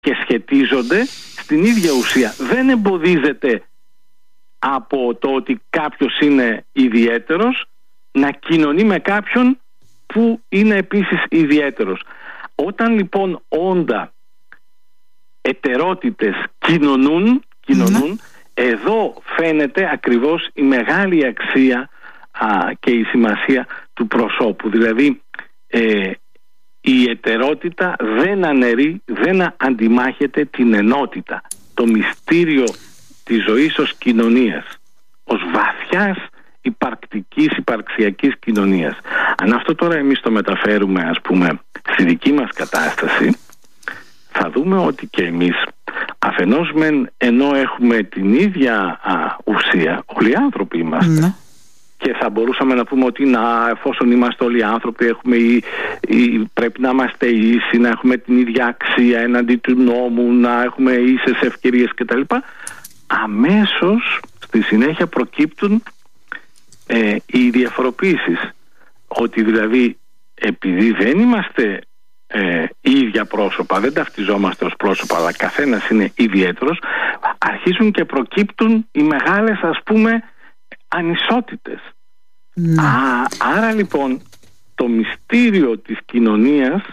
και σχετίζονται στην ίδια ουσία. Δεν εμποδίζεται από το ότι κάποιος είναι ιδιαίτερος να κοινωνεί με κάποιον που είναι επίσης ιδιαίτερος. Όταν λοιπόν όντα, ετερότητες κοινωνούν, εδώ φαίνεται ακριβώς η μεγάλη αξία και η σημασία του προσώπου. Δηλαδή η ετερότητα δεν αναιρεί, δεν αντιμάχεται την ενότητα, το μυστήριο της ζωής ως κοινωνίας, ως βαθιάς υπαρξιακής κοινωνίας. Αν αυτό τώρα εμείς το μεταφέρουμε, ας πούμε, στη δική μας κατάσταση, θα δούμε ότι και εμείς αφενός ενώ έχουμε την ίδια ουσία, όλοι οι άνθρωποι είμαστε, και θα μπορούσαμε να πούμε ότι εφόσον είμαστε όλοι άνθρωποι πρέπει να είμαστε ίσοι, να έχουμε την ίδια αξία έναντι του νόμου, να έχουμε ίσες ευκαιρίες κτλ. Αμέσως στη συνέχεια προκύπτουν οι διαφοροποίησεις, ότι δηλαδή επειδή δεν είμαστε ίδια πρόσωπα, δεν ταυτιζόμαστε ως πρόσωπα, αλλά καθένας είναι ιδιαίτερος, αρχίζουν και προκύπτουν οι μεγάλες, ας πούμε, ανισότητες. Άρα λοιπόν το μυστήριο της κοινωνίας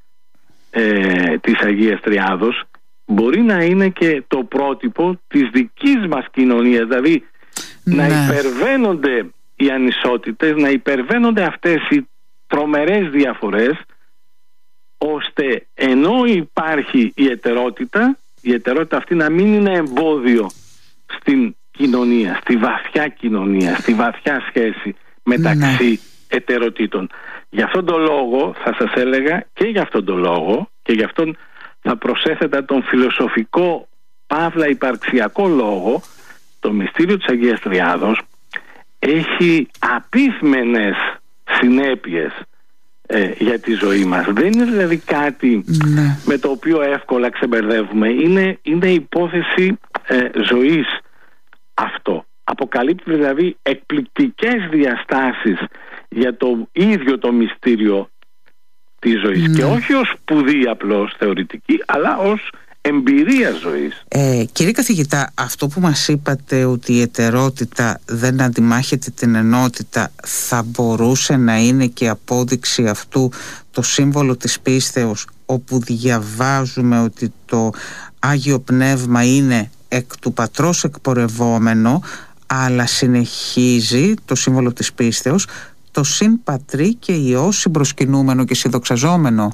της Αγίας Τριάδος μπορεί να είναι και το πρότυπο της δικής μας κοινωνίας, δηλαδή να υπερβαίνονται οι ανισότητες, να υπερβαίνονται αυτές οι τρομερές διαφορές, ώστε ενώ υπάρχει η ετερότητα αυτή να μην είναι εμπόδιο στην κοινωνία, στη βαθιά κοινωνία, στη βαθιά σχέση μεταξύ ετεροτήτων. Γι' αυτόν τον λόγο θα σας έλεγα, και γι' αυτόν τον λόγο, και γι' αυτόν θα προσέθετα τον φιλοσοφικό παύλα υπαρξιακό λόγο, το μυστήριο της Αγίας Τριάδος έχει απίθμενες συνέπειες για τη ζωή μας. Δεν είναι δηλαδή κάτι με το οποίο εύκολα ξεμπερδεύουμε. Είναι υπόθεση ζωής αυτό. Αποκαλύπτει δηλαδή εκπληκτικές διαστάσεις για το ίδιο το μυστήριο της ζωής, και όχι ως σπουδή απλώς θεωρητική, αλλά ως εμπειρία ζωής. Κύριε καθηγητά, αυτό που μας είπατε, ότι η ετερότητα δεν αντιμάχεται την ενότητα, θα μπορούσε να είναι και απόδειξη αυτού το σύμβολο της πίστεως, όπου διαβάζουμε ότι το Άγιο Πνεύμα είναι εκ του Πατρός εκπορευόμενο, αλλά συνεχίζει το σύμβολο της πίστεως το συν Πατρί και Υιό συμπροσκυνούμενο και συνδοξαζόμενο.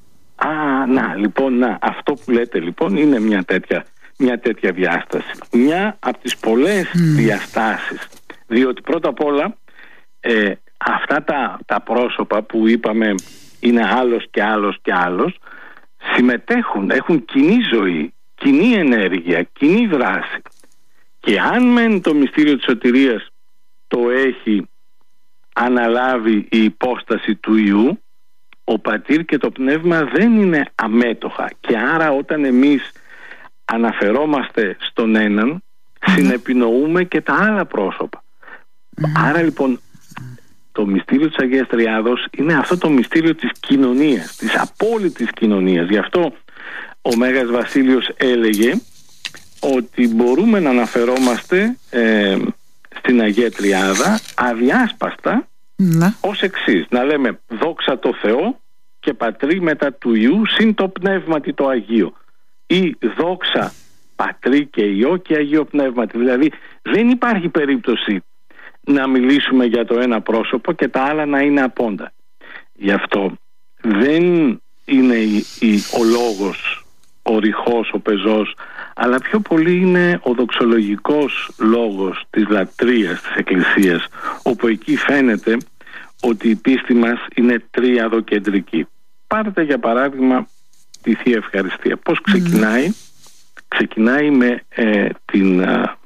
Αυτό που λέτε λοιπόν είναι μια τέτοια διάσταση. Μια από τις πολλές διαστάσεις, διότι πρώτα απ' όλα αυτά τα πρόσωπα που είπαμε είναι άλλος και άλλος και άλλος, συμμετέχουν, έχουν κοινή ζωή, κοινή ενέργεια, κοινή δράση. Και αν μεν το μυστήριο της σωτηρίας το έχει αναλάβει η υπόσταση του Υιού, ο Πατήρ και το Πνεύμα δεν είναι αμέτωχα, και άρα όταν εμείς αναφερόμαστε στον έναν συνεπινοούμε και τα άλλα πρόσωπα. Άρα λοιπόν το μυστήριο της Αγίας Τριάδος είναι αυτό το μυστήριο της κοινωνίας, της απόλυτης κοινωνίας. Γι' αυτό ο Μέγας Βασίλειος έλεγε ότι μπορούμε να αναφερόμαστε στην Αγία Τριάδα αδιάσπαστα ως εξής: να λέμε δόξα τω Θεώ και Πατρί μετά του Υιού συν το Πνεύματι το Αγίο, ή δόξα Πατρί και Υιό και Αγίο Πνεύματι. Δηλαδή δεν υπάρχει περίπτωση να μιλήσουμε για το ένα πρόσωπο και τα άλλα να είναι απόντα. Γι' αυτό δεν είναι ο λόγος, ο ρηχός, ο πεζός, αλλά πιο πολύ είναι ο δοξολογικός λόγος της λατρείας της Εκκλησίας, όπου εκεί φαίνεται ότι η πίστη μας είναι τριαδοκεντρική. Πάρτε για παράδειγμα τη Θεία Ευχαριστία. Πώς ξεκινάει? Ξεκινάει με την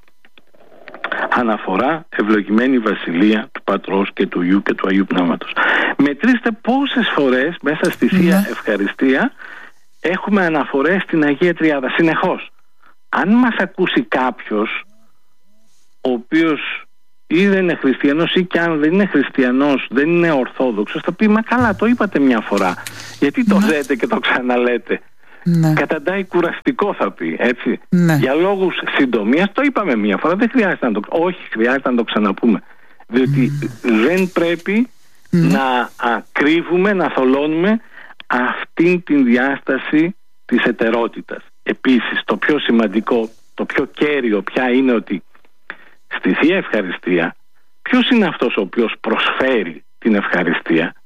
αναφορά «Ευλογημένη Βασιλεία του Πατρός και του Υιού και του Αγίου Πνεύματος». Μετρήστε πόσες φορές μέσα στη Θεία Ευχαριστία έχουμε αναφορές στην Αγία Τριάδα, συνεχώς. Αν μας ακούσει κάποιος ο οποίος ή δεν είναι χριστιανός, ή και αν δεν είναι χριστιανός, δεν είναι ορθόδοξος, θα πει «Μα καλά, το είπατε μια φορά, γιατί το λέτε και το ξαναλέτε?» καταντάει κουραστικό, θα πει, έτσι. Ναι. Για λόγους συντομίας, το είπαμε μία φορά, δεν χρειάζεται να το... Όχι, χρειάζεται να το ξαναπούμε. Διότι δεν πρέπει να κρύβουμε, να θολώνουμε αυτήν την διάσταση της ετερότητας. Επίσης, το πιο σημαντικό, το πιο κέριο πια είναι ότι στη Θεία Ευχαριστία, ποιος είναι αυτός ο οποίος προσφέρει την ευχαριστία?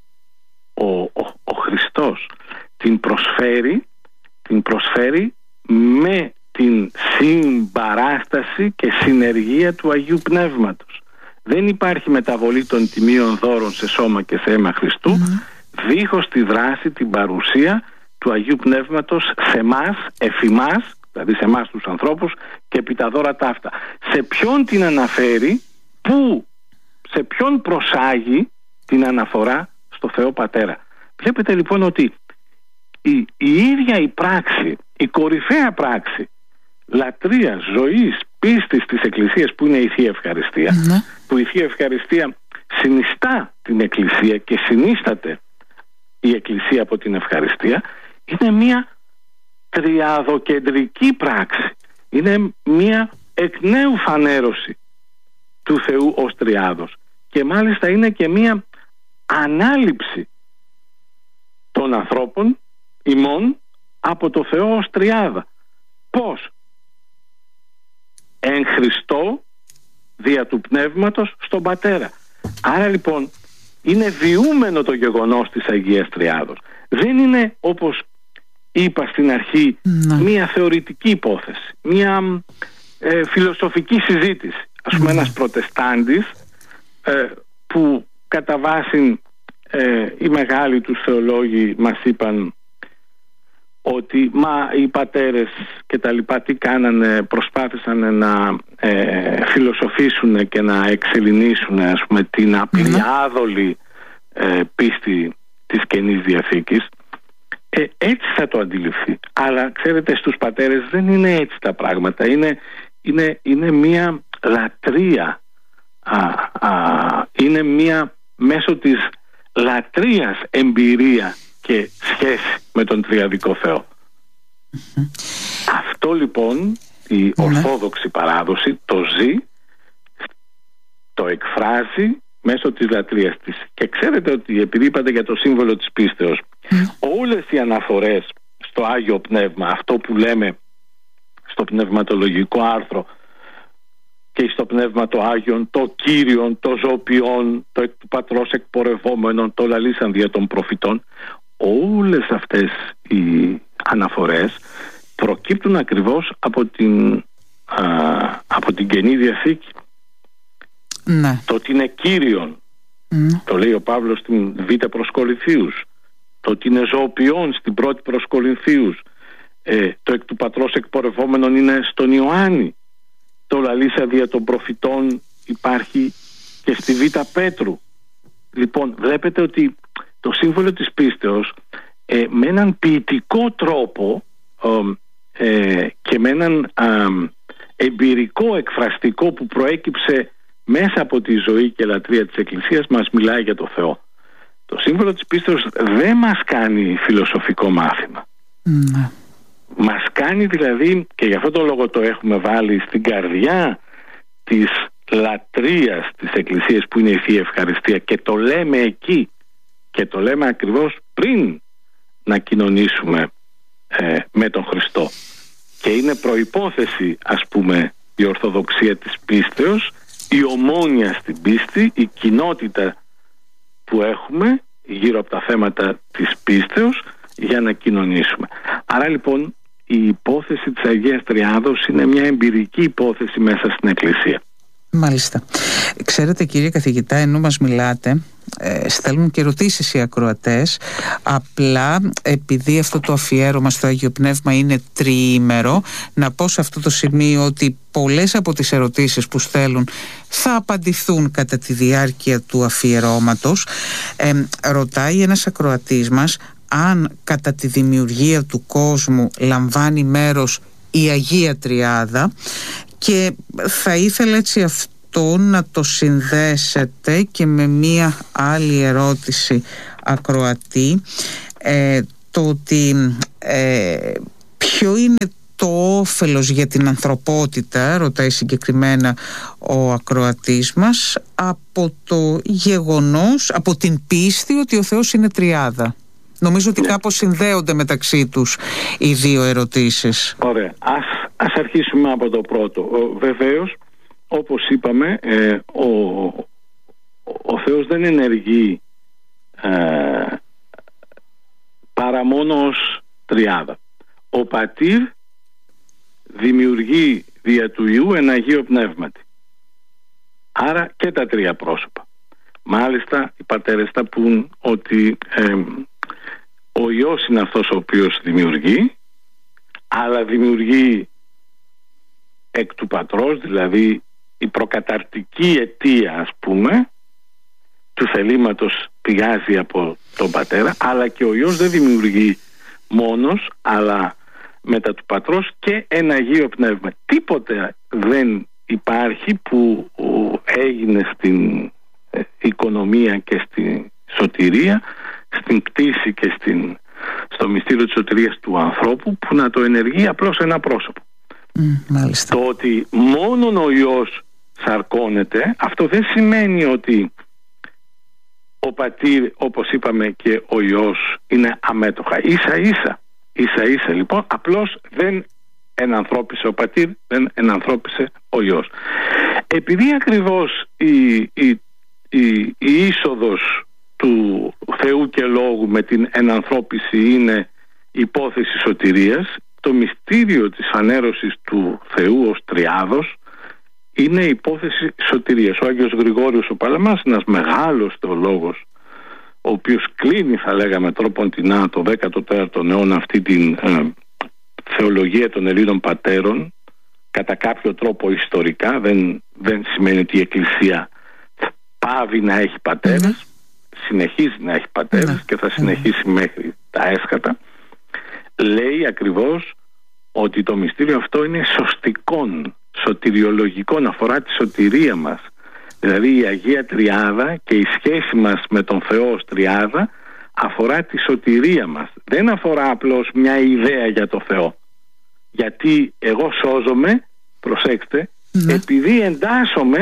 Ο Χριστός. Την προσφέρει με την συμπαράσταση και συνεργία του Αγίου Πνεύματος. Δεν υπάρχει μεταβολή των τιμίων δώρων σε σώμα και σε αίμα Χριστού δίχως τη δράση, την παρουσία του Αγίου Πνεύματος σε εμάς, εφημάς, δηλαδή σε εμάς τους ανθρώπους, και επί τα δώρα ταύτα. Σε ποιον την αναφέρει, σε ποιον προσάγει την αναφορά? Στο Θεό Πατέρα. Βλέπετε λοιπόν ότι η ίδια η πράξη, η κορυφαία πράξη λατρείας, ζωής, πίστης της Εκκλησίας, που είναι η Θεία Ευχαριστία, που η Θεία Ευχαριστία συνιστά την Εκκλησία και συνίσταται η Εκκλησία από την Ευχαριστία, είναι μια τριαδοκεντρική πράξη. Είναι μια εκ νέου φανέρωση του Θεού ως τριάδος, και μάλιστα είναι και μια ανάληψη των ανθρώπων ημών από το Θεό ως τριάδα. Πώς? Εν Χριστώ δια του Πνεύματος στον Πατέρα. Άρα λοιπόν είναι βιούμενο το γεγονός της Αγίας Τριάδος. Δεν είναι, όπως είπα στην αρχή, μία θεωρητική υπόθεση, μία φιλοσοφική συζήτηση. Ας πούμε ένας προτεστάντης που κατά βάση οι μεγάλοι τους θεολόγοι μας είπαν ότι οι πατέρες και τα λοιπά τι κάνανε, προσπάθησαν να φιλοσοφήσουν και να εξελληνίσουν, ας πούμε, την απλή άδολη πίστη της Καινής Διαθήκης. Έτσι θα το αντιληφθεί. Αλλά ξέρετε, στους πατέρες δεν είναι έτσι τα πράγματα. Είναι μια λατρεία, είναι μια μέσω της λατρείας εμπειρία και σχέση με τον Τριαδικό Θεό. Αυτό λοιπόν η Ορθόδοξη παράδοση το ζει, το εκφράζει μέσω της λατρείας της. Και ξέρετε ότι, επειδή είπατε για το σύμβολο της πίστεως, όλες οι αναφορές στο Άγιο Πνεύμα, αυτό που λέμε στο πνευματολογικό άρθρο και στο Πνεύμα το Άγιον, το Κύριον, το Ζωοποιόν, το εκ του Πατρός εκπορευόμενον, το λαλήσαν δια των προφητών, όλες αυτές οι αναφορές προκύπτουν ακριβώς από την Καινή Διαθήκη. Το ότι είναι Κύριον, το λέει ο Παύλος στην Β' προς Κορινθίους, το ότι είναι Ζωοποιόν στην Πρώτη προς Κορινθίους, το εκ του Πατρός εκπορευόμενον είναι στον Ιωάννη, το λαλήσα δια των προφητών υπάρχει και στη Β' Πέτρου. Λοιπόν, βλέπετε ότι το σύμβολο της πίστεως με έναν ποιητικό τρόπο και με έναν εμπειρικό εκφραστικό που προέκυψε μέσα από τη ζωή και λατρεία της Εκκλησίας, μας μιλάει για το Θεό. Το σύμβολο της πίστεως δεν μας κάνει φιλοσοφικό μάθημα. Μας κάνει δηλαδή, και γι' αυτό το λόγο το έχουμε βάλει στην καρδιά της λατρείας της Εκκλησίας, που είναι η Θεία Ευχαριστία, και το λέμε εκεί, και το λέμε ακριβώς πριν να κοινωνήσουμε με τον Χριστό. Και είναι προϋπόθεση, ας πούμε, η ορθοδοξία της πίστεως, η ομόνοια στην πίστη, η κοινότητα που έχουμε γύρω από τα θέματα της πίστεως για να κοινωνήσουμε. Άρα λοιπόν η υπόθεση της Αγίας Τριάδος είναι μια εμπειρική υπόθεση μέσα στην Εκκλησία. Μάλιστα. Ξέρετε, κύριε καθηγητά, ενώ μας μιλάτε, στέλνουν και ερωτήσεις οι ακροατές. Απλά επειδή αυτό το αφιέρωμα στο Άγιο Πνεύμα είναι τριήμερο, να πω σε αυτό το σημείο ότι πολλές από τις ερωτήσεις που στέλνουν θα απαντηθούν κατά τη διάρκεια του αφιερώματος. Ρωτάει ένας ακροατής μας αν κατά τη δημιουργία του κόσμου λαμβάνει μέρος η Αγία Τριάδα, και θα ήθελα έτσι αυτό να το συνδέσετε και με μία άλλη ερώτηση ακροατή. το ότι ποιο είναι το όφελος για την ανθρωπότητα, ρωτάει συγκεκριμένα ο ακροατής μας, από το γεγονός, από την πίστη ότι ο Θεός είναι τριάδα. Νομίζω ότι κάπως συνδέονται μεταξύ τους οι δύο ερωτήσεις. Ωραία. Ας αρχίσουμε από το πρώτο. Βεβαίως, όπως είπαμε, ο Θεός δεν ενεργεί παρά μόνο ως τριάδα. Ο Πατήρ δημιουργεί δια του Υιού ένα Αγίο Πνεύματι. Άρα και τα τρία πρόσωπα. Μάλιστα οι πατέρες θα πούν ότι ο Υιός είναι αυτός ο οποίος δημιουργεί, αλλά δημιουργεί εκ του Πατρός, δηλαδή η προκαταρτική αιτία, ας πούμε, του θελήματος πηγάζει από τον Πατέρα, αλλά και ο Υιός δεν δημιουργεί μόνος, αλλά μετά του Πατρός και ένα Αγίο Πνεύμα. Τίποτε δεν υπάρχει που έγινε στην οικονομία και στη σωτηρία, στην κτήση και στο μυστήριο της σωτηρίας του ανθρώπου, που να το ενεργεί απλώς ένα πρόσωπο. Μάλιστα. Το ότι μόνον ο Υιός σαρκώνεται, αυτό δεν σημαίνει ότι ο Πατήρ, όπως είπαμε, και ο Υιός είναι αμέτωχα. Ίσα ίσα λοιπόν, απλώς δεν ενανθρώπισε ο Πατήρ, δεν ενανθρώπισε ο Υιός. Επειδή ακριβώς η είσοδος του Θεού και Λόγου με την ενανθρώπιση είναι υπόθεση σωτηρίας, το μυστήριο της φανέρωσης του Θεού ως τριάδος είναι υπόθεση σωτηρίας. Ο Άγιος Γρηγόριος ο Παλαμάς, ένας μεγάλος θεολόγος, ο οποίος κλείνει, θα λέγαμε τρόποντινά, το 14ο αιώνα αυτή την θεολογία των Ελλήνων πατέρων, κατά κάποιο τρόπο ιστορικά, δεν σημαίνει ότι η Εκκλησία πάβει να έχει πατέρες, συνεχίζει να έχει πατέρες και θα συνεχίσει μέχρι τα έσχατα. Λέει ακριβώς ότι το μυστήριο αυτό είναι σωστικών, σωτηριολογικών, αφορά τη σωτηρία μας. Δηλαδή η Αγία Τριάδα και η σχέση μας με τον Θεό ως Τριάδα αφορά τη σωτηρία μας. Δεν αφορά απλώς μια ιδέα για το Θεό. Γιατί εγώ σώζομαι, προσέξτε, επειδή εντάσσομαι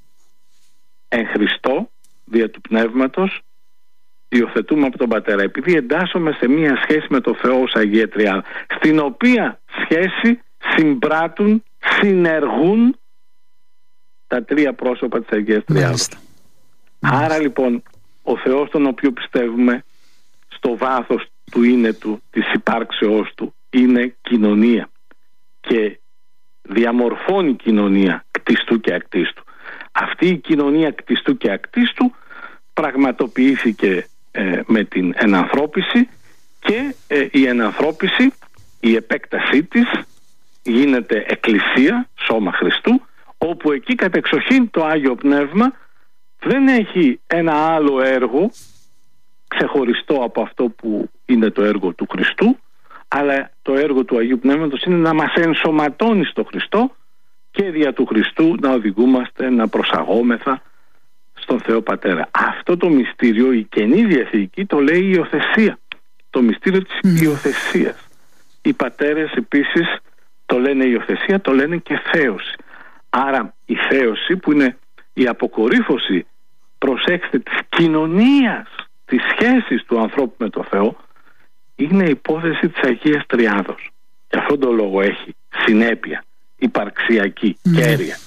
εν Χριστώ, δια του Πνεύματος, υιοθετούμε από τον Πατέρα. Επειδή εντάσσομαι σε μια σχέση με τον Θεό ως Αγία Τριάδα, στην οποία σχέση συμπράττουν, συνεργούν τα τρία πρόσωπα της Αγίας Τριάδας. Άρα λοιπόν ο Θεός τον οποίο πιστεύουμε, στο βάθος του είναι του, της υπάρξεώς του, είναι κοινωνία και διαμορφώνει κοινωνία κτιστού και ακτίστου. Αυτή η κοινωνία κτιστού και ακτίστου πραγματοποιήθηκε με την ενανθρώπιση και η ενανθρώπιση, η επέκτασή της γίνεται εκκλησία, σώμα Χριστού, όπου εκεί κατεξοχήν το Άγιο Πνεύμα δεν έχει ένα άλλο έργο ξεχωριστό από αυτό που είναι το έργο του Χριστού, αλλά το έργο του Αγίου Πνεύματος είναι να μας ενσωματώνει στο Χριστό και δια του Χριστού να οδηγούμαστε, να προσαγόμεθα στον Θεό Πατέρα. Αυτό το μυστήριο η Καινή Διαθήκη το λέει η υιοθεσία, το μυστήριο της υιοθεσίας. Οι πατέρες επίσης το λένε υιοθεσία, το λένε και θέωση. Άρα η θέωση, που είναι η αποκορύφωση, προσέξτε, της κοινωνίας, της σχέσης του ανθρώπου με το Θεό, είναι υπόθεση της Αγίας Τριάδος. Γι' αυτόν τον λόγο έχει συνέπεια υπαρξιακή, κέρια.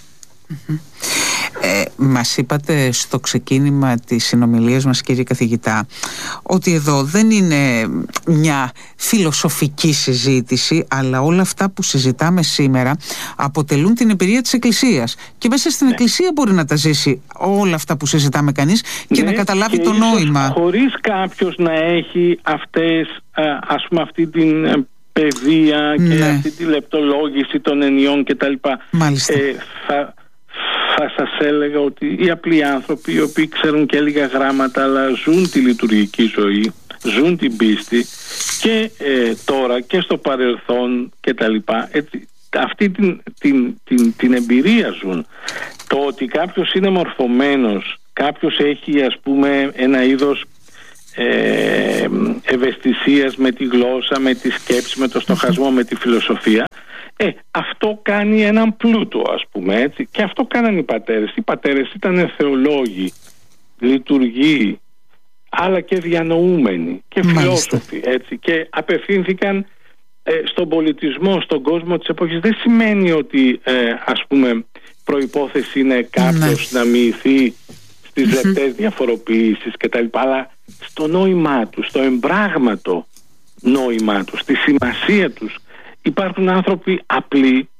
Μας είπατε στο ξεκίνημα της συνομιλίας μας, κύριε καθηγητά, ότι εδώ δεν είναι μια φιλοσοφική συζήτηση, αλλά όλα αυτά που συζητάμε σήμερα αποτελούν την εμπειρία της Εκκλησίας, και μέσα στην Εκκλησία μπορεί να τα ζήσει όλα αυτά που συζητάμε κανείς και να καταλάβει και το νόημα, χωρίς κάποιος να έχει ας πούμε αυτή την παιδεία και αυτή τη λεπτολόγηση των ενιών κτλ. Μάλιστα. Θα σας έλεγα ότι οι απλοί άνθρωποι, οι οποίοι ξέρουν και λίγα γράμματα αλλά ζουν τη λειτουργική ζωή, ζουν την πίστη και τώρα και στο παρελθόν και τα λοιπά, αυτή την εμπειρία ζουν. Το ότι κάποιος είναι μορφωμένος, κάποιος έχει ας πούμε ένα είδος ευαισθησίας με τη γλώσσα, με τη σκέψη, με το στοχασμό, με τη φιλοσοφία. Αυτό κάνει έναν πλούτο, ας πούμε, έτσι. Και αυτό κάνανε οι πατέρες. Οι πατέρες ήταν θεολόγοι, λειτουργοί, αλλά και διανοούμενοι και φιλόσοφοι, έτσι. Και απευθύνθηκαν στον πολιτισμό, στον κόσμο της εποχής. Δεν σημαίνει ότι ας πούμε προϋπόθεση είναι κάποιος να μοιηθεί στις λεπτές διαφοροποιήσεις κτλ, αλλά στο νόημά τους, στο εμπράγματο νόημά τους, στη σημασία τους. Υπάρχουν άνθρωποι απλοί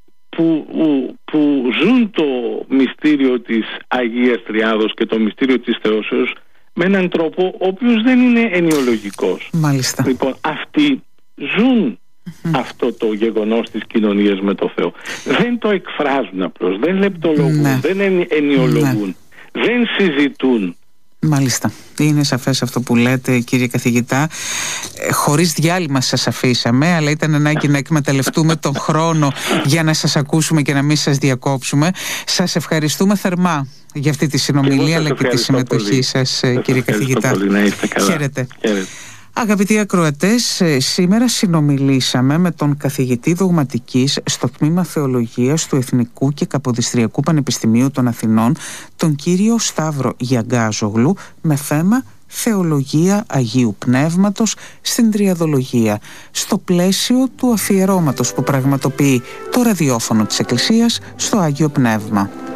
που ζουν το μυστήριο της Αγίας Τριάδος και το μυστήριο της Θεώσεως με έναν τρόπο ο οποίος δεν είναι ενιολογικός. Μάλιστα. Λοιπόν, αυτοί ζουν αυτό το γεγονός της κοινωνίας με το Θεό. Δεν το εκφράζουν απλώς, δεν λεπτολογούν, δεν ενιολογούν, δεν συζητούν. Μάλιστα. Είναι σαφές αυτό που λέτε, κύριε καθηγητά. Χωρίς διάλειμμα σας αφήσαμε, αλλά ήταν ανάγκη να εκμεταλλευτούμε τον χρόνο για να σας ακούσουμε και να μην σας διακόψουμε. Σας ευχαριστούμε θερμά για αυτή τη συνομιλία, αλλά και τη συμμετοχή σας, κύριε καθηγητά. Χαίρετε. Αγαπητοί ακροατές, σήμερα συνομιλήσαμε με τον καθηγητή δογματικής στο τμήμα Θεολογίας του Εθνικού και Καποδιστριακού Πανεπιστημίου των Αθηνών, τον κύριο Σταύρο Γιαγκάζογλου, με θέμα Θεολογία Αγίου Πνεύματος στην Τριαδολογία, στο πλαίσιο του αφιερώματος που πραγματοποιεί το ραδιόφωνο της Εκκλησίας στο Άγιο Πνεύμα.